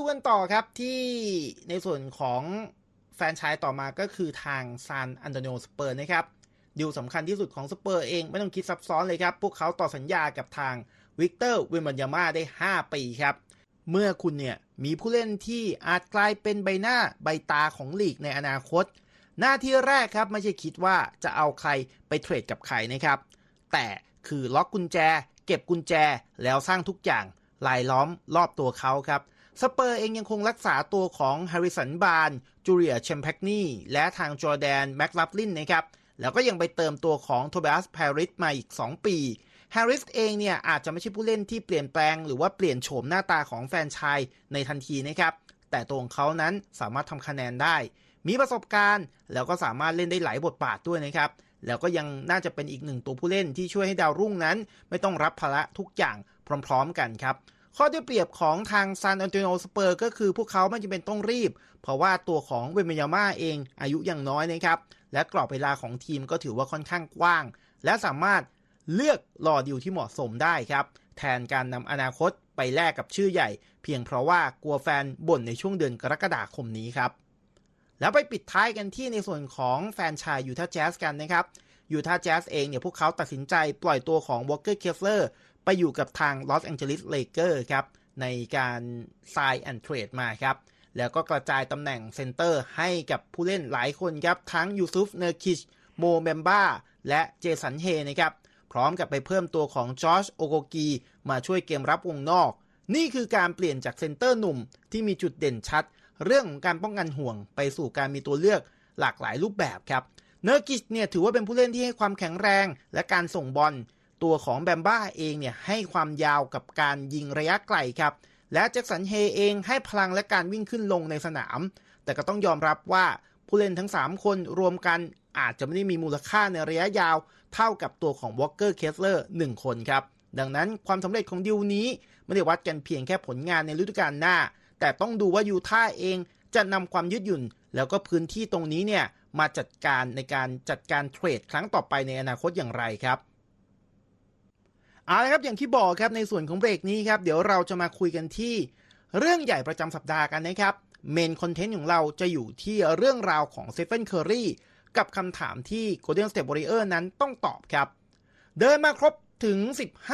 กันต่อครับที่ในส่วนของแฟรนไชส์ต่อมาก็คือทางซานอันโตนิโอสเปอร์นะครับดีลสำคัญที่สุดของสเปอร์เองไม่ต้องคิดซับซ้อนเลยครับพวกเขาต่อสัญญากับทางวิกเตอร์วิมบัญญาม่าได้5ปีครับเมื่อคุณเนี่ยมีผู้เล่นที่อาจกลายเป็นใบหน้าใบตาของลีกในอนาคตหน้าที่แรกครับไม่ใช่คิดว่าจะเอาใครไปเทรดกับใครนะครับแต่คือล็อกกุญแจเก็บกุญแจแล้วสร้างทุกอย่างรายล้อมรอบตัวเขาครับสเปอร์เองยังคงรักษาตัวของแฮร์ริสันบาร์นจูเลียเชมแพคนีและทางจอร์แดนแม็กลัฟลินนะครับแล้วก็ยังไปเติมตัวของโทบิอัส แพริสมาอีก2ปีแฮร์ริสเองเนี่ยอาจจะไม่ใช่ผู้เล่นที่เปลี่ยนแปลงหรือว่าเปลี่ยนโฉมหน้าตาของแฟนชายในทันทีนะครับแต่ตัวของเขานั้นสามารถทำคะแนนได้มีประสบการณ์แล้วก็สามารถเล่นได้หลายบทบาทด้วยนะครับแล้วก็ยังน่าจะเป็นอีกหนึ่งตัวผู้เล่นที่ช่วยให้ดาวรุ่งนั้นไม่ต้องรับภาระทุกอย่างพร้อมๆกันครับข้อได้เปรียบของทางซานอันโตนิโอสเปอร์ก็คือพวกเขาไม่จำเป็นต้องรีบเพราะว่าตัวของเวเมญาม่าเองอายุยังน้อยนะครับและกรอบเวลาของทีมก็ถือว่าค่อนข้างกว้างและสามารถเลือกรอดีลที่เหมาะสมได้ครับแทนการนำอนาคตไปแลกกับชื่อใหญ่เพียงเพราะว่ากลัวแฟนบ่นในช่วงเดือนกรกฎาคมนี้ครับแล้วไปปิดท้ายกันที่ในส่วนของแฟนชายยูทาห์แจ๊สกันนะครับยูทาห์แจ๊สเองเนี่ยพวกเขาตัดสินใจปล่อยตัวของวอลเกอร์ เคฟเลอร์ไปอยู่กับทางลอสแองเจลิสเลเกอร์ครับในการsign and trade มาครับแล้วก็กระจายตำแหน่งเซนเตอร์ให้กับผู้เล่นหลายคนครับทั้งยูซุฟเนอร์คิชโมเบมบ้าและเจสันเฮนะครับพร้อมกับไปเพิ่มตัวของจอร์จโอโกกีมาช่วยเกมรับวงนอกนี่คือการเปลี่ยนจากเซนเตอร์หนุ่มที่มีจุดเด่นชัดเรื่องของการป้องกันห่วงไปสู่การมีตัวเลือกหลากหลายรูปแบบครับเนอร์กิชเนี่ยถือว่าเป็นผู้เล่นที่ให้ความแข็งแรงและการส่งบอลตัวของแบมบ้าเองเนี่ยให้ความยาวกับการยิงระยะไกลครับและแจ็คสันเฮเองให้พลังและการวิ่งขึ้นลงในสนามแต่ก็ต้องยอมรับว่าผู้เล่นทั้ง3คนรวมกันอาจจะไม่ได้มีมูลค่าในระยะยาวเท่ากับตัวของวอลเกอร์ เคฟเลอร์1คนครับดังนั้นความสำเร็จของดีลนี้ไม่ได้วัดกันเพียงแค่ผลงานในฤดูกาลหน้าแต่ต้องดูว่ายูท่าห์เองจะนำความยืดหยุ่นแล้วก็พื้นที่ตรงนี้เนี่ยมาจัดการในการจัดการเทรดครั้งต่อไปในอนาคตอย่างไรครับเอาละครับอย่างที่บอกครับในส่วนของเบรกนี้ครับเดี๋ยวเราจะมาคุยกันที่เรื่องใหญ่ประจำสัปดาห์กันนะครับเมนคอนเทนต์ของเราจะอยู่ที่เรื่องราวของสเตเฟน เคอร์รีกับคำถามที่ Golden State Warriors นั้นต้องตอบครับเดินมาครบถึง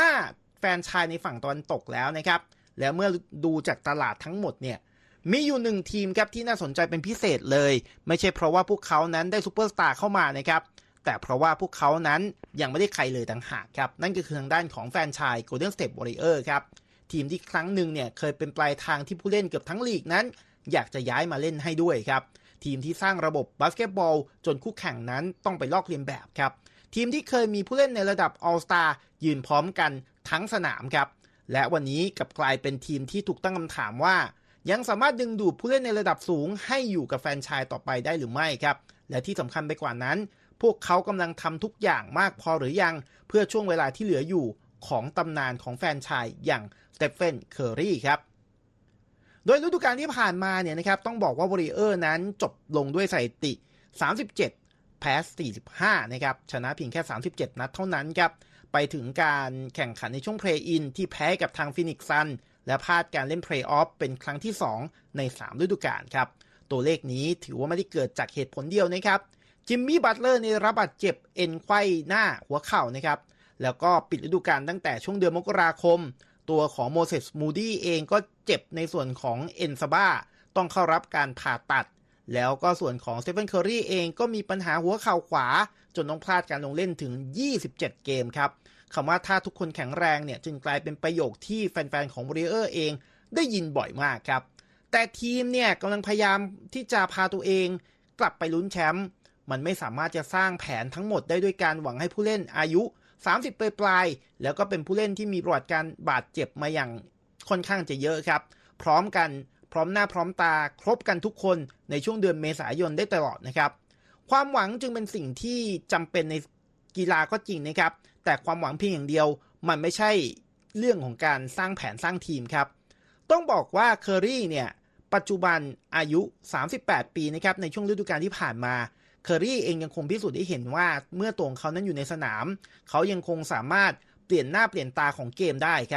15แฟนชายในฝั่งตะวันตกแล้วนะครับแล้วเมื่อดูจากตลาดทั้งหมดเนี่ยมีอยู่1ทีมครับที่น่าสนใจเป็นพิเศษเลยไม่ใช่เพราะว่าพวกเขานั้นได้ซูเปอร์สตาร์เข้ามานะครับแต่เพราะว่าพวกเขานั้นยังไม่ได้ใครเลยต่างหากครับนั่นก็คือทางด้านของแฟรนไชส์ Golden State Warriors ครับทีมที่ครั้งหนึ่งเนี่ยเคยเป็นปลายทางที่ผู้เล่นเกือบทั้งลีกนั้นอยากจะย้ายมาเล่นให้ด้วยครับทีมที่สร้างระบบบาสเกตบอลจนคู่แข่งนั้นต้องไปลอกเลียนแบบครับทีมที่เคยมีผู้เล่นในระดับ All Star ยืนพร้อมกันทั้งสนามครับและวันนี้กลับกลายเป็นทีมที่ถูกตั้งคำถามว่ายังสามารถดึงดูดผู้เล่นในระดับสูงให้อยู่กับแฟรนไชส์ต่อไปได้หรือไม่ครับและที่สำคัญไปกว่านั้นพวกเขากำลังทำทุกอย่างมากพอหรือยังเพื่อช่วงเวลาที่เหลืออยู่ของตำนานของแฟรนไชส์อย่างสเตเฟน เคอร์รีครับโดยฤดูกาลที่ผ่านมาเนี่ยนะครับต้องบอกว่า Warriors นั้นจบลงด้วยสถิติ37แพ้45นะครับชนะเพียงแค่37นัดเท่านั้นครับไปถึงการแข่งขันในช่วงเพลย์อินที่แพ้กับทางฟินิกซ์ซันและพลาดการเล่นเพลย์ออฟเป็นครั้งที่2ใน3ฤดูกาลครับตัวเลขนี้ถือว่าไม่ได้เกิดจากเหตุผลเดียวนะครับจิมมี่ บัตเลอร์ในรับบาดเจ็บเอ็นไขว้หน้าหัวเข่านะครับแล้วก็ปิดฤดูกาลตั้งแต่ช่วงเดือนมกราคมตัวของโมเสส มูดี้เองก็เจ็บในส่วนของเอ็นซาบ้าต้องเข้ารับการผ่าตัดแล้วก็ส่วนของสเตเฟน เคอร์รีเองก็มีปัญหาหัวเข่าขวาจนต้องพลาดการลงเล่นถึง27เกมครับคำว่าถ้าทุกคนแข็งแรงเนี่ยจึงกลายเป็นประโยคที่แฟนๆของ Warriors เองได้ยินบ่อยมากครับแต่ทีมเนี่ยกำลังพยายามที่จะพาตัวเองกลับไปลุ้นแชมป์มันไม่สามารถจะสร้างแผนทั้งหมดได้ด้วยการหวังให้ผู้เล่นอายุ30ปลายๆแล้วก็เป็นผู้เล่นที่มีประวัติการบาดเจ็บมาอย่างค่อนข้างจะเยอะครับพร้อมกันพร้อมหน้าพร้อมตาครบกันทุกคนในช่วงเดือนเมษายนได้ตลอดนะครับความหวังจึงเป็นสิ่งที่จำเป็นในกีฬาก็จริงนะครับแต่ความหวังเพียงอย่างเดียวมันไม่ใช่เรื่องของการสร้างแผนสร้างทีมครับต้องบอกว่าเคอร์รีเนี่ยปัจจุบันอายุ38ปีนะครับในช่วงฤดูกาลที่ผ่านมาเคอร์รีเองยังคงพิสูจน์ได้เห็นว่าเมื่อตัวเขานั้นอยู่ในสนามเขายังคงสามารถเปลี่ยนหน้าเปลี่ยนตาของเกมได้ครับ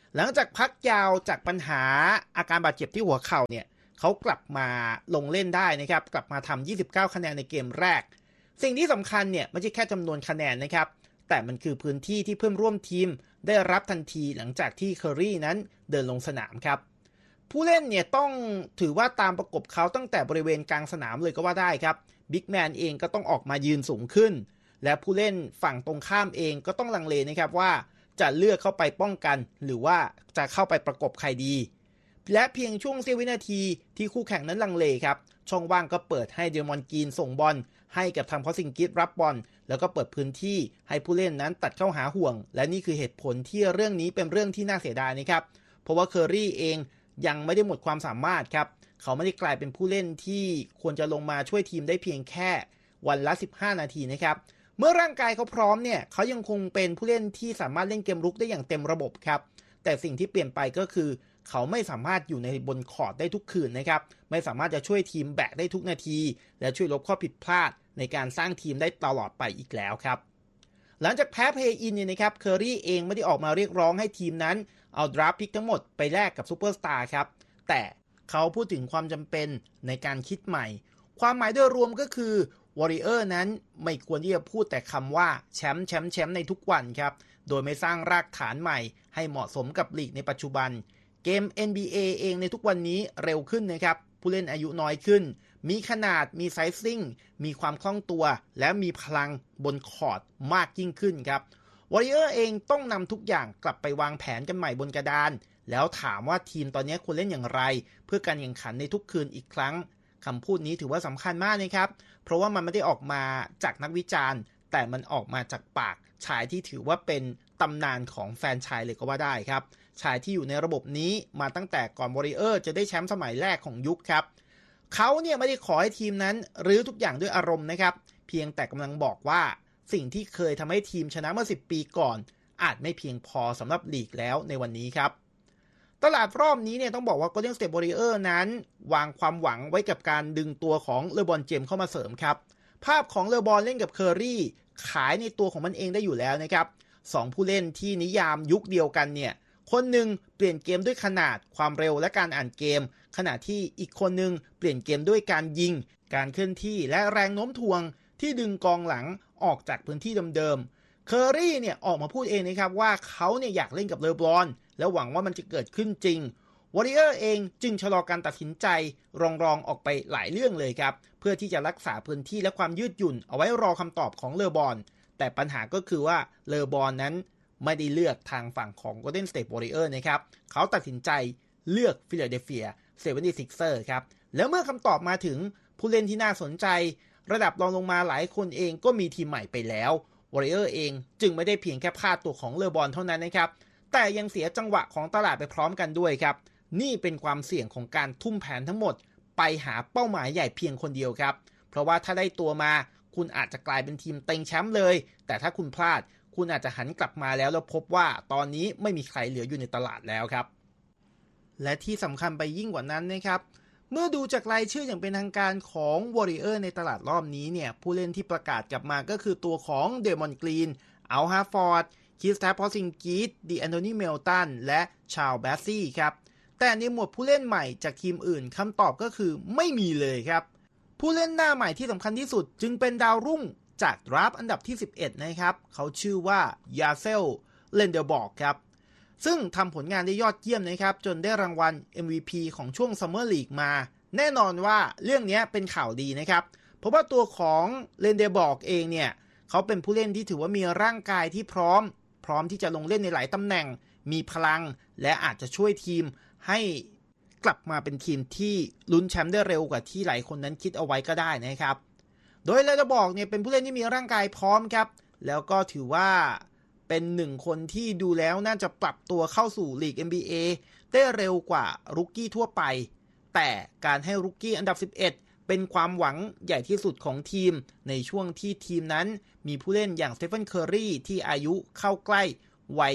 หลังจากพักยาวจากปัญหาอาการบาดเจ็บที่หัวเข่าเนี่ยเขากลับมาลงเล่นได้นะครับกลับมาทำ29คะแนนในเกมแรกสิ่งที่สำคัญเนี่ยไม่ใช่แค่จำนวนคะแนนนะครับแต่มันคือพื้นที่ที่เพื่อนร่วมทีมได้รับทันทีหลังจากที่เคอรี่นั้นเดินลงสนามครับผู้เล่นเนี่ยต้องถือว่าตามประกบเขาตั้งแต่บริเวณกลางสนามเลยก็ว่าได้ครับบิ๊กแมนเองก็ต้องออกมายืนสูงขึ้นและผู้เล่นฝั่งตรงข้ามเองก็ต้องลังเลนะครับว่าจะเลือกเข้าไปป้องกันหรือว่าจะเข้าไปประกบใครดีและเพียงช่วงเสี้ยววินาทีที่คู่แข่งนั้นลังเลครับช่องว่างก็เปิดให้เดมอนกรีนส่งบอลให้กับทางพอสซิงกิสรับบอลแล้วก็เปิดพื้นที่ให้ผู้เล่นนั้นตัดเข้าหาห่วงและนี่คือเหตุผลที่เรื่องนี้เป็นเรื่องที่น่าเสียดายนะครับเพราะว่าเคอรี่เองยังไม่ได้หมดความสามารถครับเขาไม่ได้กลายเป็นผู้เล่นที่ควรจะลงมาช่วยทีมได้เพียงแค่วันละ15นาทีนะครับเมื่อร่างกายเขาพร้อมเนี่ยเขายังคงเป็นผู้เล่นที่สามารถเล่นเกมรุกได้อย่างเต็มระบบครับแต่สิ่งที่เปลี่ยนไปก็คือเขาไม่สามารถอยู่ในบนคอร์ตได้ทุกคืนนะครับไม่สามารถจะช่วยทีมแบกได้ทุกนาทีและช่วยลบข้อผิดพลาดในการสร้างทีมได้ตลอดไปอีกแล้วครับหลังจากแพ้เพลย์อินเนี่ยนะครับเคอรี่เองไม่ได้ออกมาเรียกร้องให้ทีมนั้นเอาดราฟต์พิกทั้งหมดไปแลกกับซูเปอร์สตาร์ครับแต่เขาพูดถึงความจำเป็นในการคิดใหม่ความหมายโดยรวมก็คือวอริเออร์นั้นไม่ควรที่จะพูดแต่คำว่าแชมป์ในทุกวันครับโดยไม่สร้างรากฐานใหม่ให้เหมาะสมกับลีกในปัจจุบันเกม NBA เองในทุกวันนี้เร็วขึ้นนะครับผู้เล่นอายุน้อยขึ้นมีขนาดมีไซซิ่งมีความคล่องตัวและมีพลังบนคอร์ตมากยิ่งขึ้นครับวอริเออร์เองต้องนำทุกอย่างกลับไปวางแผนกันใหม่บนกระดานแล้วถามว่าทีมตอนนี้ควรเล่นอย่างไรเพื่อการแข่งขันในทุกคืนอีกครั้งคำพูดนี้ถือว่าสำคัญมากนะครับเพราะว่ามันไม่ได้ออกมาจากนักวิจารณ์แต่มันออกมาจากปากชายที่ถือว่าเป็นตำนานของแฟรนไชส์เลยก็ว่าได้ครับชายที่อยู่ในระบบนี้มาตั้งแต่ก่อนวอริเออร์จะได้แชมป์สมัยแรกของยุคครับเขาเนี่ยไม่ได้ขอให้ทีมนั้นรื้อทุกอย่างด้วยอารมณ์นะครับเพียงแต่กำลังบอกว่าสิ่งที่เคยทำให้ทีมชนะเมื่อ10ปีก่อนอาจไม่เพียงพอสำหรับลีกแล้วในวันนี้ครับตลาดรอบนี้เนี่ยต้องบอกว่า Golden State Warriors นั้นวางความหวังไว้กับการดึงตัวของเลบรอนเจมส์เข้ามาเสริมครับภาพของเลบรอนเล่นกับเคอรี่ขายในตัวของมันเองได้อยู่แล้วนะครับ2ผู้เล่นที่นิยามยุคเดียวกันเนี่ยคนหนึ่งเปลี่ยนเกมด้วยขนาดความเร็วและการอ่านเกมขณะที่อีกคนหนึ่งเปลี่ยนเกมด้วยการยิงการเคลื่อนที่และแรงโน้มถ่วงที่ดึงกองหลังออกจากพื้นที่เดิมๆเคอรี่เนี่ยออกมาพูดเองนะครับว่าเขาเนี่ยอยากเล่นกับเลบรอนและหวังว่ามันจะเกิดขึ้นจริงวอริเออร์เองจึงชะลอการตัดสินใจรองออกไปหลายเรื่องเลยครับเพื่อที่จะรักษาพื้นที่และความยืดหยุ่นเอาไว้รอคำตอบของเลบรอนแต่ปัญหาก็คือว่าเลบรอนนั้นไม่ได้เลือกทางฝั่งของ Golden State Warriors นะครับเขาตัดสินใจเลือก Philadelphia 76ers ครับแล้วเมื่อคำตอบมาถึงผู้เล่นที่น่าสนใจระดับรองลงมาหลายคนเองก็มีทีมใหม่ไปแล้ว Warriors เองจึงไม่ได้เพียงแค่พลาดตัวของเลบรอนเท่านั้นนะครับแต่ยังเสียจังหวะของตลาดไปพร้อมกันด้วยครับนี่เป็นความเสี่ยงของการทุ่มแผนทั้งหมดไปหาเป้าหมายใหญ่เพียงคนเดียวครับเพราะว่าถ้าได้ตัวมาคุณอาจจะกลายเป็นทีมเต็งแชมป์เลยแต่ถ้าคุณพลาดคุณอาจจะหันกลับมาแล้วพบว่าตอนนี้ไม่มีใครเหลืออยู่ในตลาดแล้วครับและที่สำคัญไปยิ่งกว่านั้นนะครับเมื่อดูจากรายชื่ออย่างเป็นทางการของ Warrior ในตลาดรอบนี้เนี่ยผู้เล่นที่ประกาศกลับมาก็คือตัวของเดมอนกรีนอัลฮาฟอร์ดคริสแตปพอซิงกิสดิแอนโทนีเมลตันและชาร์ลแบสซี่ครับแต่ในหมวดผู้เล่นใหม่จากทีมอื่นคำตอบก็คือไม่มีเลยครับผู้เล่นหน้าใหม่ที่สำคัญที่สุดจึงเป็นดาวรุ่งจากดราฟต์อันดับที่11นะครับเขาชื่อว่ายาเซลเลนเดอร์บอร์กครับซึ่งทำผลงานได้ยอดเยี่ยมนะครับจนได้รางวัล MVP ของช่วงซัมเมอร์ลีกมาแน่นอนว่าเรื่องนี้เป็นข่าวดีนะครับเพราะว่าตัวของเลนเดอร์บอร์กเองเนี่ยเขาเป็นผู้เล่นที่ถือว่ามีร่างกายที่พร้อมที่จะลงเล่นในหลายตำแหน่งมีพลังและอาจจะช่วยทีมให้กลับมาเป็นทีมที่ลุ้นแชมป์ได้เร็วกว่าที่หลายคนนั้นคิดเอาไว้ก็ได้นะครับโดยเลนเดอร์บอร์กเนี่ยเป็นผู้เล่นที่มีร่างกายพร้อมครับแล้วก็ถือว่าเป็นหนึ่งคนที่ดูแล้วน่าจะปรับตัวเข้าสู่ลีก NBA ได้เร็วกว่ารุกกี้ทั่วไปแต่การให้รุกกี้อันดับ11เป็นความหวังใหญ่ที่สุดของทีมในช่วงที่ทีมนั้นมีผู้เล่นอย่างสเตฟานเคอรีที่อายุเข้าใกล้วัย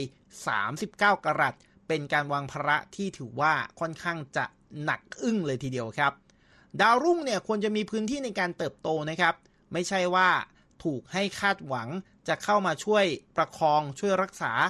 39กะรัตเป็นการวางภาระที่ถือว่าค่อนข้างจะหนักอึ้งเลยทีเดียวครับดาวรุ่งเนี่ยควรจะมีพื้นที่ในการเติบโตนะครับไม่ใช่ว่าถูกให้คาดหวังจะเข้ามาช่วยประคองช่วยรักษา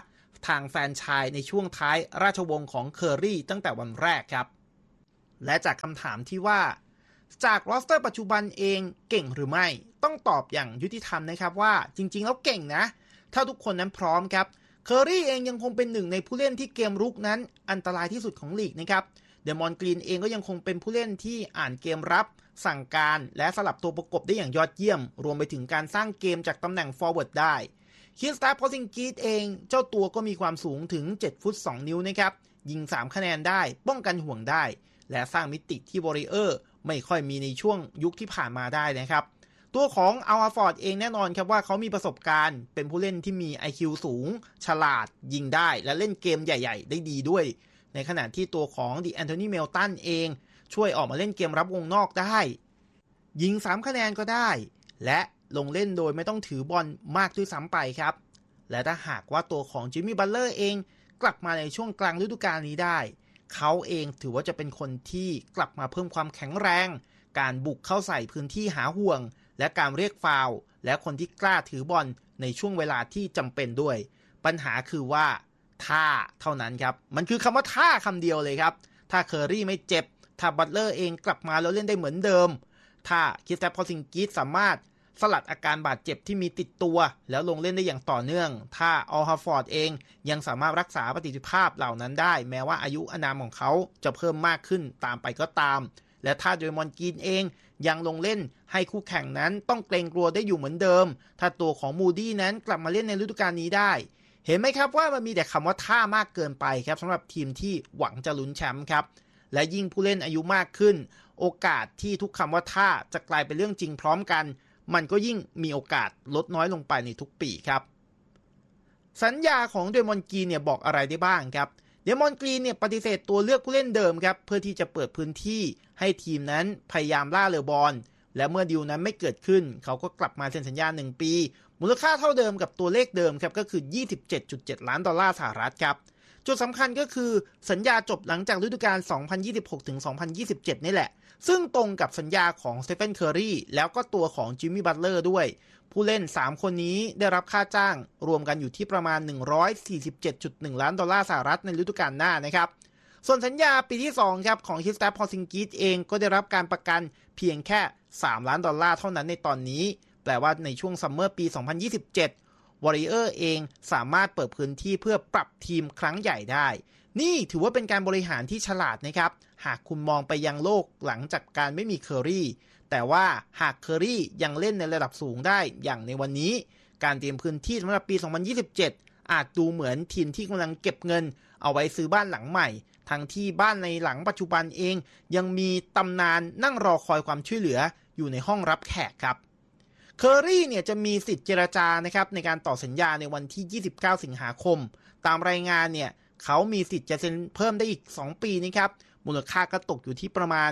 ทางแฟรนไชส์ในช่วงท้ายราชวงศ์ของเคอร์รี่ตั้งแต่วันแรกครับและจากคำถามที่ว่าจากโรสเตอร์ปัจจุบันเองเก่งหรือไม่ต้องตอบอย่างยุติธรรมนะครับว่าจริงๆแล้วเก่งนะถ้าทุกคนนั้นพร้อมครับเคอร์รี่เองยังคงเป็นหนึ่งในผู้เล่นที่เกมรุกนั้นอันตรายที่สุดของลีกนะครับเดมอนกรีนเองก็ยังคงเป็นผู้เล่นที่อ่านเกมรับสั่งการและสลับตัวประกบได้อย่างยอดเยี่ยมรวมไปถึงการสร้างเกมจากตำแหน่งฟอร์เวิร์ดได้คิสตาพอซิงกีสเองเจ้าตัวก็มีความสูงถึง7ฟุต2นิ้วนะครับยิง3คะแนนได้ป้องกันห่วงได้และสร้างมิติที่วอริเออร์ไม่ค่อยมีในช่วงยุคที่ผ่านมาได้นะครับตัวของอัลฟอร์ดเองแน่นอนครับว่าเขามีประสบการณ์เป็นผู้เล่นที่มี IQ สูงฉลาดยิงได้และเล่นเกมใหญ่ๆได้ดีด้วยในขณะที่ตัวของดิแอนโทนีเมลตันเองช่วยออกมาเล่นเกมรับวงนอกได้ยิง3คะแนนก็ได้และลงเล่นโดยไม่ต้องถือบอลมากด้วยซ้ำไปครับและถ้าหากว่าตัวของจิมมี่บัตเลอร์เองกลับมาในช่วงกลางฤดูกาลนี้ได้เขาเองถือว่าจะเป็นคนที่กลับมาเพิ่มความแข็งแรงการบุกเข้าใส่พื้นที่หาห่วงและการเรียกฟาวล์และคนที่กล้าถือบอลในช่วงเวลาที่จำเป็นด้วยปัญหาคือว่าท่าเท่านั้นครับมันคือคำว่าท่าคำเดียวเลยครับถ้าเคอร์รี่ไม่เจ็บถ้าบัตเลอร์เองกลับมาแล้วเล่นได้เหมือนเดิมถ้าคริสแตฟพอซิงกีสสามารถสลัดอาการบาดเจ็บที่มีติดตัวแล้วลงเล่นได้อย่างต่อเนื่องถ้าอัลฮาฟอร์ดเองยังสามารถรักษาประสิทธิภาพเหล่านั้นได้แม้ว่าอายุอานามของเขาจะเพิ่มมากขึ้นตามไปก็ตามและถ้าเดมอนกรีนเองยังลงเล่นให้คู่แข่งนั้นต้องเกรงกลัวได้อยู่เหมือนเดิมถ้าตัวของมูดี้นั้นกลับมาเล่นในฤดูกาลนี้ได้เห็นไหมครับว่ามันมีแต่คำว่าท่ามากเกินไปครับสำหรับทีมที่หวังจะลุ้นแชมป์ครับและยิ่งผู้เล่นอายุมากขึ้นโอกาสที่ทุกคำว่าท่าจะกลายเป็นเรื่องจริงพร้อมกันมันก็ยิ่งมีโอกาสลดน้อยลงไปในทุกปีครับสัญญาของเดมอนกรีนเนี่ยบอกอะไรได้บ้างครับเดมอนกรีนเนี่ยปฏิเสธตัวเลือกผู้เล่นเดิมครับเพื่อที่จะเปิดพื้นที่ให้ทีมนั้นพยายามล่าเรือบอลและเมื่อดีลนั้นไม่เกิดขึ้นเขาก็กลับมาเซ็นสัญญา1 ปีมูลค่าเท่าเดิมกับตัวเลขเดิมครับก็คือ $27.7 ล้านครับจุดสำคัญก็คือสัญญาจบหลังจากฤดูกาล 2026-2027 นี่แหละซึ่งตรงกับสัญญาของสเตเฟน เคอร์รี่แล้วก็ตัวของจิมมี่ บัตเลอร์ด้วยผู้เล่น3คนนี้ได้รับค่าจ้างรวมกันอยู่ที่ประมาณ $147.1 ล้านในฤดูกาลหน้านะครับส่วนสัญญาปีที่2ครับของคริสแตฟพอซิงกีสเองก็ได้รับการประกันเพียงแค่$3 ล้านเท่านั้นในตอนนี้แปลว่าในช่วงซัมเมอร์ปี 2027 วอริเออร์เองสามารถเปิดพื้นที่เพื่อปรับทีมครั้งใหญ่ได้นี่ถือว่าเป็นการบริหารที่ฉลาดนะครับหากคุณมองไปยังโลกหลังจากการไม่มีเคอร์รี่แต่ว่าหากเคอร์รี่ยังเล่นในระดับสูงได้อย่างในวันนี้การเตรียมพื้นที่สำหรับปี 2027 อาจดูเหมือนทีมที่กำลังเก็บเงินเอาไว้ซื้อบ้านหลังใหม่ทั้งที่บ้านในหลังปัจจุบันเองยังมีตำนานนั่งรอคอยความช่วยเหลืออยู่ในห้องรับแขกครับเคอร์รี่เนี่ยจะมีสิทธิ์เจรจานะครับในการต่อสัญญาในวันที่29 สิงหาคมตามรายงานเนี่ยเขามีสิทธิ์จะเซ็นเพิ่มได้อีก2 ปีนะครับมูลค่าก็ตกอยู่ที่ประมาณ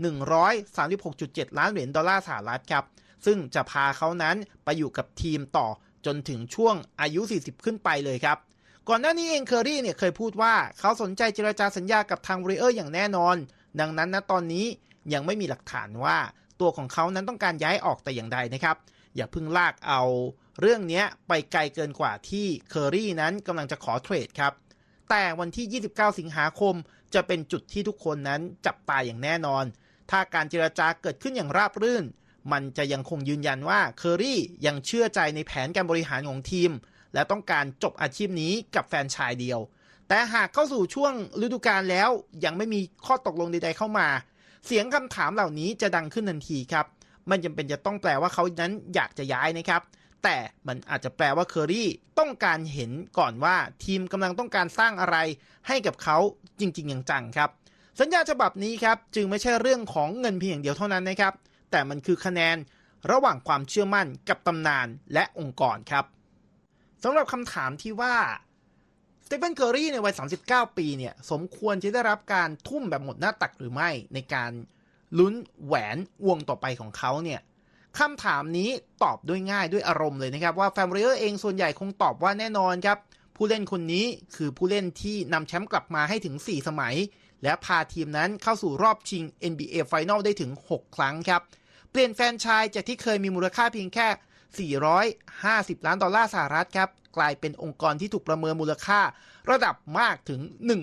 $136.7 ล้านครับซึ่งจะพาเขานั้นไปอยู่กับทีมต่อจนถึงช่วงอายุ40ขึ้นไปเลยครับก่อนหน้านี้เองเคอร์รี่เนี่ยเคยพูดว่าเขาสนใจเจรจาสัญญากับทางวอริเออร์อย่างแน่นอนดังนั้นณตอนนี้ยังไม่มีหลักฐานว่าตัวของเขานั้นต้องการย้ายออกแต่อย่างใดนะครับอย่าเพิ่งลากเอาเรื่องนี้ไปไกลเกินกว่าที่เคอร์รี่นั้นกำลังจะขอเทรดครับแต่วันที่29 สิงหาคมจะเป็นจุดที่ทุกคนนั้นจับตาอย่างแน่นอนถ้าการเจรจาเกิดขึ้นอย่างราบรื่นมันจะยังคงยืนยันว่าเคอร์รี่ยังเชื่อใจในแผนการบริหารของทีมและต้องการจบอาชีพนี้กับแฟรนไชส์เดียวแต่หากเข้าสู่ช่วงฤดูกาลแล้วยังไม่มีข้อตกลงใดๆเข้ามาเสียงคำถามเหล่านี้จะดังขึ้นทันทีครับมันจำเป็นจะต้องแปลว่าเขานั้นอยากจะย้ายนะครับแต่มันอาจจะแปลว่าเคอร์รี่ต้องการเห็นก่อนว่าทีมกำลังต้องการสร้างอะไรให้กับเขาจริงๆจังๆครับสัญญาฉบับนี้ครับจึงไม่ใช่เรื่องของเงินเพียงอย่างเดียวเท่านั้นนะครับแต่มันคือคะแนนระหว่างความเชื่อมั่นกับตำนานและองค์กรครับสำหรับคำถามที่ว่าสเตเฟน เคอร์รี่ในวัย39 ปีเนี่ยสมควรจะได้รับการทุ่มแบบหมดหน้าตักหรือไม่ในการลุ้นแหวนวงต่อไปของเขาเนี่ยคำถามนี้ตอบด้วยง่ายด้วยอารมณ์เลยนะครับว่าแฟนวอริเออร์เองส่วนใหญ่คงตอบว่าแน่นอนครับผู้เล่นคนนี้คือผู้เล่นที่นำแชมป์กลับมาให้ถึง4 สมัยและพาทีมนั้นเข้าสู่รอบชิง NBA Final ได้ถึง6 ครั้งครับเปลี่ยนแฟรนไชส์จากที่เคยมีมูลค่าเพียงแค่ 450 ล้านดอลลาร์สหรัฐครับกลายเป็นองค์กรที่ถูกประเมินมูลค่าระดับมากถึง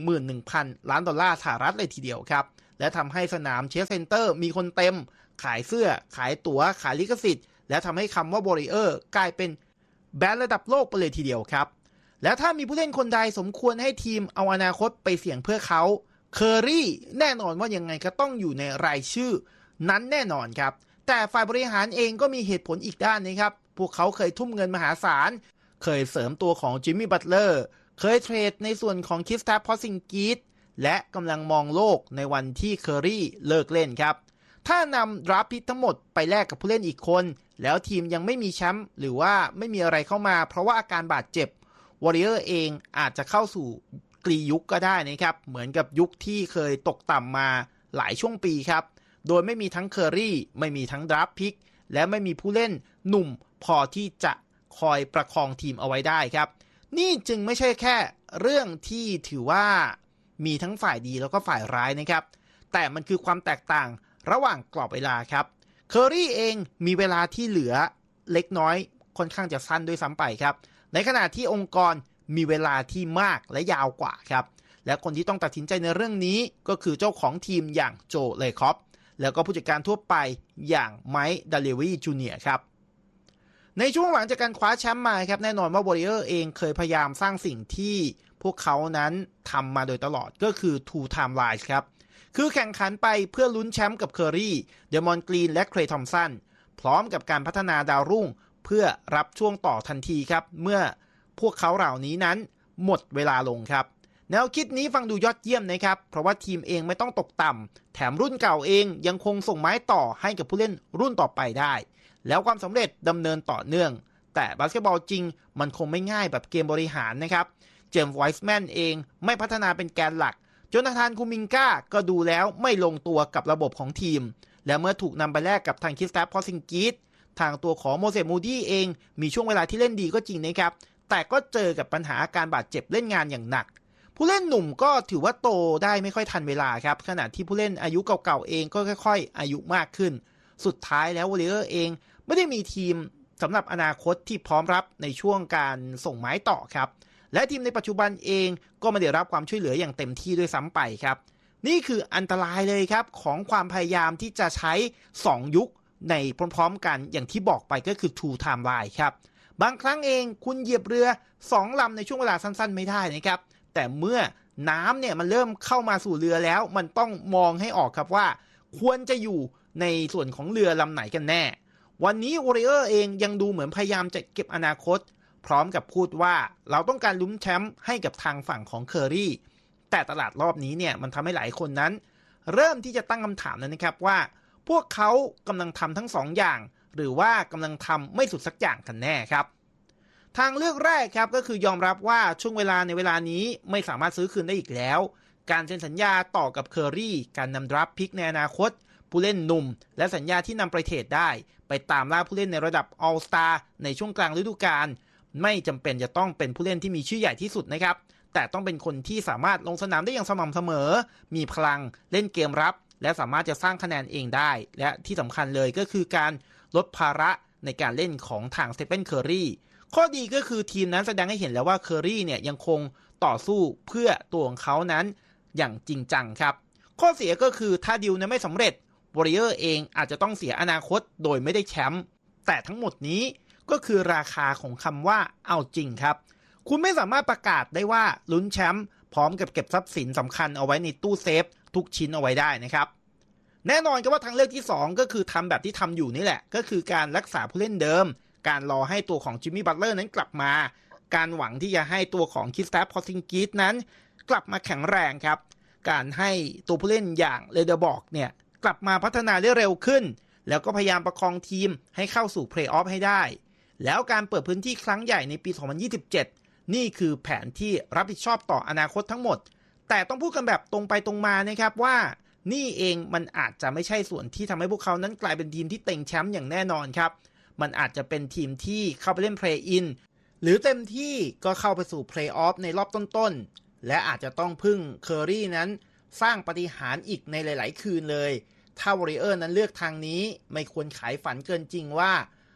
11,000 ล้านดอลลาร์สหรัฐเลยทีเดียวครับและทำให้สนามเชสเซ็นเตอร์มีคนเต็มขายเสื้อขายตั๋วขายลิขสิทธิ์และทำให้คำว่า Warrior กลายเป็นแบรนด์ระดับโลกไปเลยทีเดียวครับและถ้ามีผู้เล่นคนใดสมควรให้ทีมเอาอนาคตไปเสี่ยงเพื่อเขาเคอรี่แน่นอนว่ายังไงก็ต้องอยู่ในรายชื่อนั้นแน่นอนครับแต่ฝ่ายบริหารเองก็มีเหตุผลอีกด้านนะครับพวกเขาเคยทุ่มเงินมหาศาลเคยเสริมตัวของจิมมี่บัตเลอร์เคยเทรดในส่วนของคริสตาฟ พอร์ซิงกีสและกำลังมองโลกในวันที่เคอรี่เลิกเล่นครับถ้านำดราฟต์พิกทั้งหมดไปแลกกับผู้เล่นอีกคนแล้วทีมยังไม่มีแชมป์หรือว่าไม่มีอะไรเข้ามาเพราะว่าอาการบาดเจ็บวอริเออร์เองอาจจะเข้าสู่กลียุคก็ได้นะครับเหมือนกับยุคที่เคยตกต่ำมาหลายช่วงปีครับโดยไม่มีทั้งเคอรี่ไม่มีทั้งดราฟต์พิกและไม่มีผู้เล่นหนุ่มพอที่จะคอยประคองทีมเอาไว้ได้ครับนี่จึงไม่ใช่แค่เรื่องที่ถือว่ามีทั้งฝ่ายดีแล้วก็ฝ่ายร้ายนะครับแต่มันคือความแตกต่างระหว่างกรอบเวลาครับเคอรี่เองมีเวลาที่เหลือเล็กน้อยค่อนข้างจะสั้นด้วยซ้ำไปครับในขณะที่องค์กรมีเวลาที่มากและยาวกว่าครับและคนที่ต้องตัดสินใจในเรื่องนี้ก็คือเจ้าของทีมอย่างโจเลคอปแล้วก็ผู้จัดการทั่วไปอย่างไมค์ดาเลวีจูเนียร์ครับในช่วงหลังจากการคว้าแชมป์มาครับแน่นอนว่า Warrior เองเคยพยายามสร้างสิ่งที่พวกเขานั้นทำมาโดยตลอดก็คือ Two Timelines ครับคือแข่งขันไปเพื่อลุ้นแชมป์กับเคอรี่เดมอนกรีนและเคลย์ทอมสันพร้อมกับการพัฒนาดาวรุ่งเพื่อรับช่วงต่อทันทีครับเมื่อพวกเขาเหล่านี้นั้นหมดเวลาลงครับแนวคิดนี้ฟังดูยอดเยี่ยมนะครับเพราะว่าทีมเองไม่ต้องตกต่ำแถมรุ่นเก่าเองยังคงส่งไม้ต่อให้กับผู้เล่นรุ่นต่อไปได้แล้วความสำเร็จดำเนินต่อเนื่องแต่บาสเกตบอลจริงมันคงไม่ง่ายแบบเกมบริหารนะครับเจมส์ไวส์แมนเองไม่พัฒนาเป็นแกนหลักโจนาธานคูมิงกาก็ดูแล้วไม่ลงตัวกับระบบของทีมและเมื่อถูกนำไปแลกกับทางคริสตาฟ พอร์ซิงกีสทางตัวของโมเสส มูดี้เองมีช่วงเวลาที่เล่นดีก็จริงนะครับแต่ก็เจอกับปัญหาอาการบาดเจ็บเล่นงานอย่างหนักผู้เล่นหนุ่มก็ถือว่าโตได้ไม่ค่อยทันเวลาครับขณะที่ผู้เล่นอายุเก่าๆเองก็ค่อยๆอายุมากขึ้นสุดท้ายแล้ววอริเออร์เองไม่ได้มีทีมสำหรับอนาคตที่พร้อมรับในช่วงการส่งไม้ต่อครับและทีมในปัจจุบันเองก็ไม่ได้รับความช่วยเหลืออย่างเต็มที่ด้วยซ้ำไปครับนี่คืออันตรายเลยครับของความพยายามที่จะใช้2ยุคในพร้อมๆกันอย่างที่บอกไปก็คือ Two Timeline ครับบางครั้งเองคุณเหยียบเรือ2ลำในช่วงเวลาสั้นๆไม่ได้นะครับแต่เมื่อน้ำเนี่ยมันเริ่มเข้ามาสู่เรือแล้วมันต้องมองให้ออกครับว่าควรจะอยู่ในส่วนของเรือลำไหนกันแน่วันนี้ Warrior เองยังดูเหมือนพยายามจะเก็บอนาคตพร้อมกับพูดว่าเราต้องการลุ้นแชมป์ให้กับทางฝั่งของเคอรี่แต่ตลาดรอบนี้เนี่ยมันทำให้หลายคนนั้นเริ่มที่จะตั้งคำถามนะครับว่าพวกเขากำลังทำทั้งสองอย่างหรือว่ากำลังทำไม่สุดสักอย่างกันแน่ครับทางเลือกแรกครับก็คือยอมรับว่าช่วงเวลาในเวลานี้ไม่สามารถซื้อคืนได้อีกแล้วการเซ็นสัญญาต่อกับเคอรี่การนำดราฟต์พิกในอนาคตผู้เล่นหนุ่มและสัญญาที่นำไปเทรดได้ไปตามล่าผู้เล่นในระดับ All Star ในช่วงกลางฤดูกาลไม่จำเป็นจะต้องเป็นผู้เล่นที่มีชื่อใหญ่ที่สุดนะครับแต่ต้องเป็นคนที่สามารถลงสนามได้อย่างสม่ำเสมอมีพลังเล่นเกมรับและสามารถจะสร้างคะแนนเองได้และที่สำคัญเลยก็คือการลดภาระในการเล่นของทางสเตเฟน เคอรี่ข้อดีก็คือทีมนั้นแสดงให้เห็นแล้วว่าเคอรี่เนี่ยยังคงต่อสู้เพื่อตัวของเขานั้นอย่างจริงจังครับข้อเสียก็คือถ้าดีลนั้นไม่สำเร็จWarrior เองอาจจะต้องเสียอนาคตโดยไม่ได้แชมป์แต่ทั้งหมดนี้ก็คือราคาของคำว่าเอาจริงครับคุณไม่สามารถประกาศได้ว่าลุ้นแชมป์พร้อมกับเก็บทรัพย์สินสำคัญเอาไว้ในตู้เซฟทุกชิ้นเอาไว้ได้นะครับแน่นอนก็ว่าทางเลือกที่2ก็คือทำแบบที่ทำอยู่นี่แหละก็คือการรักษาผู้เล่นเดิมการรอให้ตัวของจิมมี่บัตเลอร์นั้นกลับมาการหวังที่จะให้ตัวของคริสตาฟ พอร์ซิงกีสนั้นกลับมาแข็งแรงครับการให้ตัวผู้เล่นอย่างเลเดอร์บอกเนี่ยกลับมาพัฒนาได้เร็วขึ้นแล้วก็พยายามประคองทีมให้เข้าสู่เพลย์ออฟให้ได้แล้วการเปิดพื้นที่ครั้งใหญ่ในปี 2027 นี่คือแผนที่รับผิดชอบต่ออนาคตทั้งหมดแต่ต้องพูดกันแบบตรงไปตรงมานะครับว่านี่เองมันอาจจะไม่ใช่ส่วนที่ทำให้พวกเขานั้นกลายเป็นทีมที่เต็งแชมป์อย่างแน่นอนครับมันอาจจะเป็นทีมที่เข้าไปเล่นเพลย์อินหรือเต็มที่ก็เข้าไปสู่เพลย์ออฟในรอบต้นๆและอาจจะต้องพึ่งเคอรี่นั้นสร้างปาฏิหาริย์อีกในหลายๆคืนเลยถ้า Warrior นั้นเลือกทางนี้ไม่ควรขายฝันเกินจริงว่า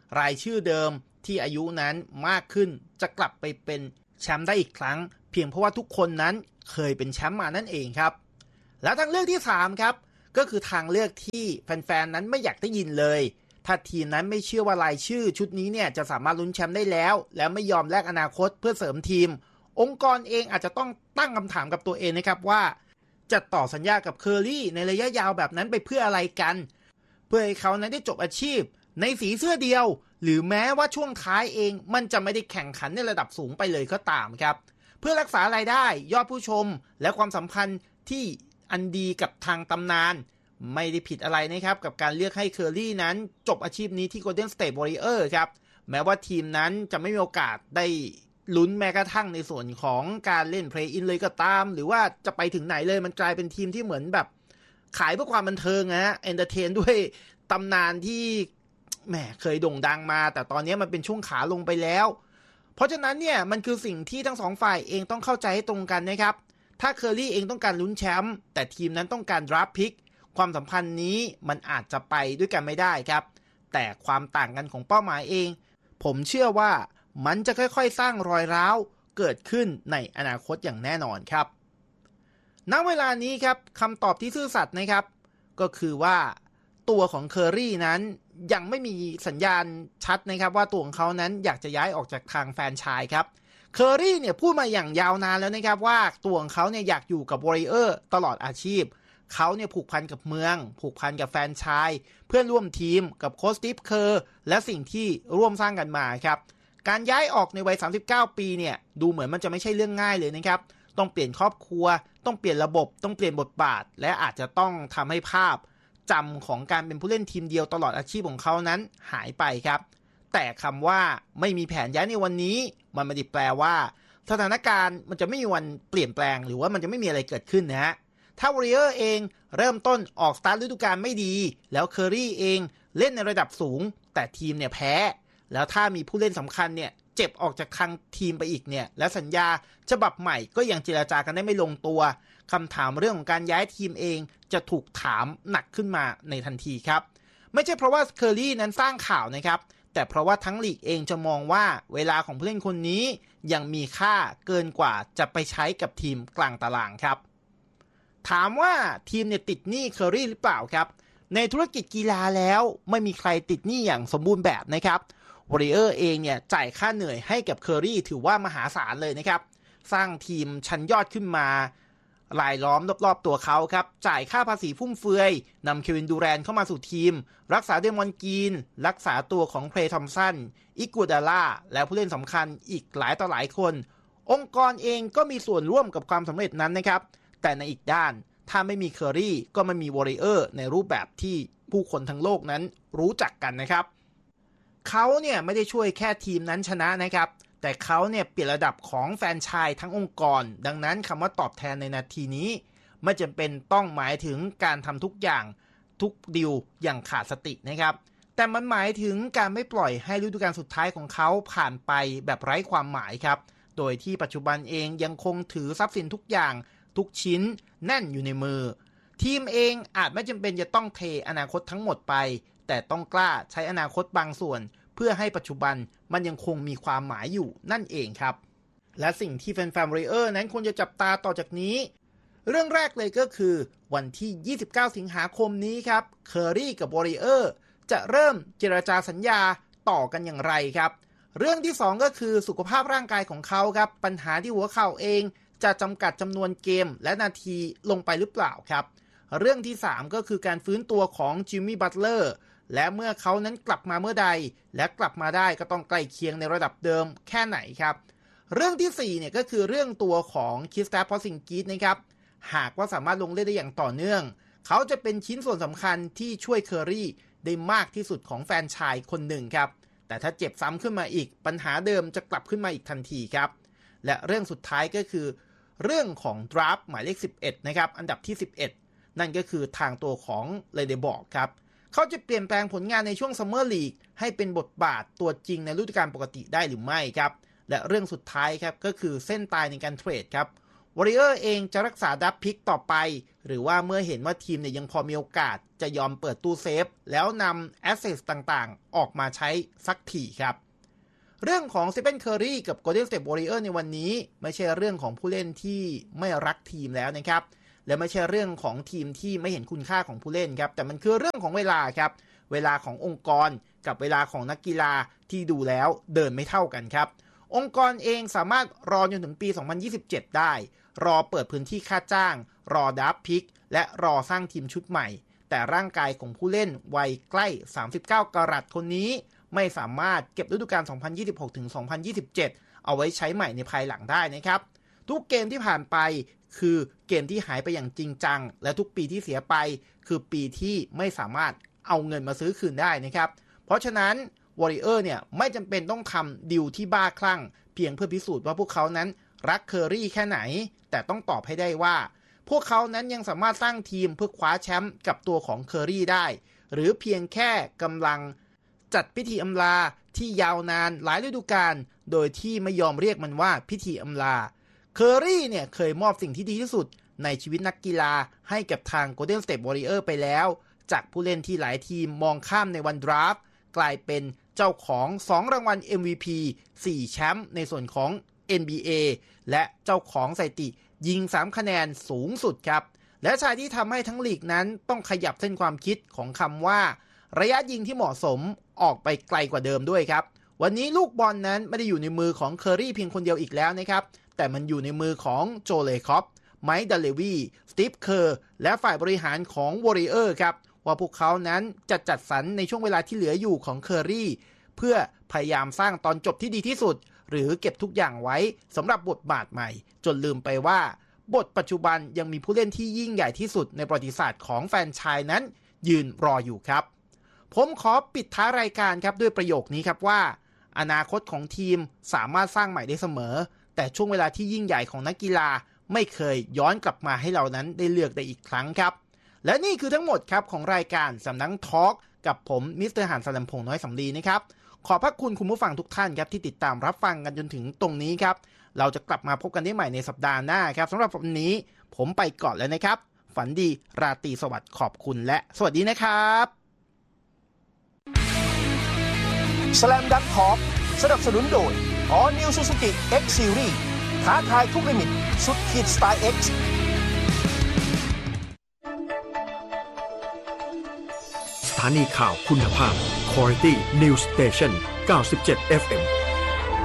รายชื่อเดิมที่อายุนั้นมากขึ้นจะกลับไปเป็นแชมป์ได้อีกครั้งเพียงเพราะว่าทุกคนนั้นเคยเป็นแชมป์มานั่นเองครับและทางเลือกที่3ครับก็คือทางเลือกที่แฟนๆนั้นไม่อยากได้ยินเลยถ้าทีมนั้นไม่เชื่อว่ารายชื่อชุดนี้เนี่ยจะสามารถลุ้นแชมป์ได้แล้วไม่ยอมแลกอนาคตเพื่อเสริมทีมองค์กรเองอาจจะต้องตั้งคำถามกับตัวเองนะครับว่าจะต่อสัญญากับเคอร์รี่ในระยะยาวแบบนั้นไปเพื่ออะไรกันเพื่อให้เขานั้นได้จบอาชีพในสีเสื้อเดียวหรือแม้ว่าช่วงท้ายเองมันจะไม่ได้แข่งขันในระดับสูงไปเลยก็ตามครับเพื่อรักษารายได้ยอดผู้ชมและความสัมพันธ์ที่อันดีกับทางตำนานไม่ได้ผิดอะไรนะครับกับการเลือกให้เคอร์รี่นั้นจบอาชีพนี้ที่ Golden State Warriors ครับแม้ว่าทีมนั้นจะไม่มีโอกาสได้ลุ้นแม้กระทั่งในส่วนของการเล่น Play In เลยก็ตามหรือว่าจะไปถึงไหนเลยมันกลายเป็นทีมที่เหมือนแบบขายเพื่อความบันเทิงนะฮะเอนเตอร์เทนด้วยตำนานที่แหมเคยโด่งดังมาแต่ตอนนี้มันเป็นช่วงขาลงไปแล้วเพราะฉะนั้นเนี่ยมันคือสิ่งที่ทั้งสองฝ่ายเองต้องเข้าใจให้ตรงกันนะครับถ้าเคอร์รี่เองต้องการลุ้นแชมป์แต่ทีมนั้นต้องการดราฟต์พิกความสัมพันธ์นี้มันอาจจะไปด้วยกันไม่ได้ครับแต่ความต่างกันของเป้าหมายเองผมเชื่อว่ามันจะค่อยๆสร้างรอยร้าวเกิดขึ้นในอนาคตอย่างแน่นอนครับณเวลานี้ครับคำตอบที่ซื่อสัตย์นะครับก็คือว่าตัวของเคอร์รี่นั้นยังไม่มีสัญญาณชัดนะครับว่าตัวของเขานั้นอยากจะย้ายออกจากทางแฟรนไชส์ครับเคอร์รี่เนี่ยพูดมาอย่างยาวนานแล้วนะครับว่าตัวของเขาเนี่ยอยากอยู่กับวอริเออร์ตลอดอาชีพเขาเนี่ยผูกพันกับเมืองผูกพันกับแฟรนไชส์เพื่อนร่วมทีมกับโค้ชสตีฟเคอร์และสิ่งที่ร่วมสร้างกันมาครับการย้ายออกในวัย39ปีเนี่ยดูเหมือนมันจะไม่ใช่เรื่องง่ายเลยนะครับต้องเปลี่ยนครอบครัวต้องเปลี่ยนระบบต้องเปลี่ยนบทบาทและอาจจะต้องทำให้ภาพจำของการเป็นผู้เล่นทีมเดียวตลอดอาชีพของเขานั้นหายไปครับแต่คำว่าไม่มีแผนย้ายในวันนี้มันไม่ได้แปลว่าสถานการณ์มันจะไม่มีวันเปลี่ยนแปลงหรือว่ามันจะไม่มีอะไรเกิดขึ้นนะฮะถ้าวอริเออร์เองเริ่มต้นออกสตาร์ทฤดูกาลไม่ดีแล้วเคอร์รี่เองเล่นในระดับสูงแต่ทีมเนี่ยแพ้แล้วถ้ามีผู้เล่นสำคัญเนี่ยเจ็บออกจากทางทีมไปอีกเนี่ยและสัญญาฉบับใหม่ก็ยังเจรจากันได้ไม่ลงตัวคำถามเรื่องของการย้ายทีมเองจะถูกถามหนักขึ้นมาในทันทีครับไม่ใช่เพราะว่าเคอร์รี่นั้นสร้างข่าวนะครับแต่เพราะว่าทั้งลีกเองจะมองว่าเวลาของผู้เล่นคนนี้ยังมีค่าเกินกว่าจะไปใช้กับทีมกลางตารางครับถามว่าทีมเนี่ยติดหนี้เคอร์รี่หรือเปล่าครับในธุรกิจกีฬาแล้วไม่มีใครติดหนี้อย่างสมบูรณ์แบบนะครับวอริเออร์เองเนี่ยจ่ายค่าเหนื่อยให้กับเคอร์รี่ถือว่ามหาศาลเลยนะครับสร้างทีมชั้นยอดขึ้นมารายล้อมรอบๆตัวเขาครับจ่ายค่าภาษีฟุ่มเฟือยนำเควินดูแรนเข้ามาสู่ทีมรักษาเดมอนกีนรักษาตัวของเพลย์ทอมสันอิกูดาล่าและผู้เล่นสำคัญอีกหลายต่อหลายคนองค์กรเองก็มีส่วนร่วมกับความสำเร็จนั้นนะครับแต่ในอีกด้านถ้าไม่มีเคอร์รี่ก็ไม่มีวอริเออร์ในรูปแบบที่ผู้คนทั้งโลกนั้นรู้จักกันนะครับเขาเนี่ยไม่ได้ช่วยแค่ทีมนั้นชนะนะครับแต่เขาเนี่ยเปลี่ยนระดับของแฟรนไชส์ทั้งองค์กรดังนั้นคำว่าตอบแทนในนาทีนี้ไม่จำเป็นต้องหมายถึงการทำทุกอย่างทุกดีลอย่างขาดสตินะครับแต่มันหมายถึงการไม่ปล่อยให้ฤดูกาลสุดท้ายของเขาผ่านไปแบบไร้ความหมายครับโดยที่ปัจจุบันเองยังคงถือทรัพย์สินทุกอย่างทุกชิ้นแน่นอยู่ในมือทีมเองอาจไม่จำเป็นจะต้องเทอนาคตทั้งหมดไปแต่ต้องกล้าใช้อนาคตบางส่วนเพื่อให้ปัจจุบันมันยังคงมีความหมายอยู่นั่นเองครับและสิ่งที่แฟนๆวอริเออร์นั้นควรจะจับตาต่อจากนี้เรื่องแรกเลยก็คือวันที่29สิงหาคมนี้ครับเคอร์รี่กับวอริเออร์จะเริ่มเจรจาสัญญาต่อกันอย่างไรครับเรื่องที่2ก็คือสุขภาพร่างกายของเขาครับปัญหาที่หัวเข่าเองจะจำกัดจำนวนเกมและนาทีลงไปหรือเปล่าครับเรื่องที่3ก็คือการฟื้นตัวของจิมมี่บัตเลอร์และเมื่อเขานั้นกลับมาเมื่อใดและกลับมาได้ก็ต้องใกล้เคียงในระดับเดิมแค่ไหนครับเรื่องที่4เนี่ยก็คือเรื่องตัวของคริสแตฟ พอซิงกิสนะครับหากว่าสามารถลงเล่นได้อย่างต่อเนื่องเขาจะเป็นชิ้นส่วนสำคัญที่ช่วยเคอร์รี่ได้มากที่สุดของแฟนชายคนหนึ่งครับแต่ถ้าเจ็บซ้ำขึ้นมาอีกปัญหาเดิมจะกลับขึ้นมาอีกทันทีครับและเรื่องสุดท้ายก็คือเรื่องของดราฟต์หมายเลข11นะครับอันดับที่11นั่นก็คือทางตัวของเลเดบอร์กครับเขาจะเปลี่ยนแปลงผลงานในช่วงซัมเมอร์ลีกให้เป็นบทบาทตัวจริงในฤดูกาลปกติได้หรือไม่ครับและเรื่องสุดท้ายครับก็คือเส้นตายในการเทรดครับวอริเออร์เองจะรักษาดับพิกต่อไปหรือว่าเมื่อเห็นว่าทีมเนี่ยยังพอมีโอกาสจะยอมเปิดตู้เซฟแล้วนำแอสเซทต่างๆออกมาใช้สักทีครับเรื่องของสตีเฟน เคอร์รีกับ Golden State Warriors ในวันนี้ไม่ใช่เรื่องของผู้เล่นที่ไม่รักทีมแล้วนะครับและไม่ใช่เรื่องของทีมที่ไม่เห็นคุณค่าของผู้เล่นครับแต่มันคือเรื่องของเวลาครับเวลาขององค์กรกับเวลาของนักกีฬาที่ดูแล้วเดินไม่เท่ากันครับองค์กรเองสามารถรอจนถึงปี 2027 ได้รอเปิดพื้นที่ค่าจ้างรอดราฟต์พิกและรอสร้างทีมชุดใหม่แต่ร่างกายของผู้เล่นวัยใกล้39กรัตคนนี้ไม่สามารถเก็บฤดูกาล 2026-2027 เอาไว้ใช้ใหม่ในภายหลังได้นะครับทุกเกมที่ผ่านไปคือเกมที่หายไปอย่างจริงจังและทุกปีที่เสียไปคือปีที่ไม่สามารถเอาเงินมาซื้อคืนได้นะครับเพราะฉะนั้น Warrior เนี่ยไม่จำเป็นต้องทำดีลที่บ้าคลั่งเพียงเพื่อพิสูจน์ว่าพวกเขานั้นรักเคอรี่แค่ไหนแต่ต้องตอบให้ได้ว่าพวกเขานั้นยังสามารถสร้างทีมเพื่อคว้าแชมป์กับตัวของเคอรี่ได้หรือเพียงแค่กำลังจัดพิธีอำลาที่ยาวนานหลายฤดูกาลโดยที่ไม่ยอมเรียกมันว่าพิธีอำลาเคอรี่เนี่ยเคยมอบสิ่งที่ดีที่สุดในชีวิตนักกีฬาให้กับทาง Golden State Warriors ไปแล้วจากผู้เล่นที่หลายทีมมองข้ามในวันดราฟต์กลายเป็นเจ้าของ2รางวัล MVP 4แชมป์ในส่วนของ NBA และเจ้าของสถิติยิง3คะแนนสูงสุดครับและชายที่ทำให้ทั้งลีกนั้นต้องขยับเส้นความคิดของคำว่าระยะยิงที่เหมาะสมออกไปไกลกว่าเดิมด้วยครับวันนี้ลูกบอลนั้นไม่ได้อยู่ในมือของเคอรี่เพียงคนเดียวอีกแล้วนะครับแต่มันอยู่ในมือของโจเลคอปไมค์ดัลเลวีสตีฟเคอร์และฝ่ายบริหารของ Warrior ครับว่าพวกเขานั้นจะจัดสรรในช่วงเวลาที่เหลืออยู่ของเคอรี่เพื่อพยายามสร้างตอนจบที่ดีที่สุดหรือเก็บทุกอย่างไว้สำหรับบทบาทใหม่จนลืมไปว่าบทปัจจุบันยังมีผู้เล่นที่ยิ่งใหญ่ที่สุดในประวัติศาสตร์ของแฟรนไชส์นั้นยืนรออยู่ครับผมขอปิดท้ายรายการครับด้วยประโยคนี้ครับว่าอนาคตของทีมสามารถสร้างใหม่ได้เสมอแต่ช่วงเวลาที่ยิ่งใหญ่ของนักกีฬาไม่เคยย้อนกลับมาให้เรานั้นได้เลือกได้อีกครั้งครับและนี่คือทั้งหมดครับของรายการสำนักทอล์กกับผมมิสเตอร์หานสลัมพงษ์น้อยสำลีนะครับขอบพระคุณคุณผู้ฟังทุกท่านครับที่ติดตามรับฟังกันจนถึงตรงนี้ครับเราจะกลับมาพบกันได้ใหม่ในสัปดาห์หน้าครับสำหรับวันนี้ผมไปก่อนแล้วนะครับฝันดีราตรีสวัสดิ์ขอบคุณและสวัสดีนะครับสแลมดังก์ทอล์กสนับสนุนโดย All New Suzuki X Series ท้าทายทุกลิมิตสุดขีดสไตล์ X สถานีข่าวคุณภาพ Quality News Station 97 FM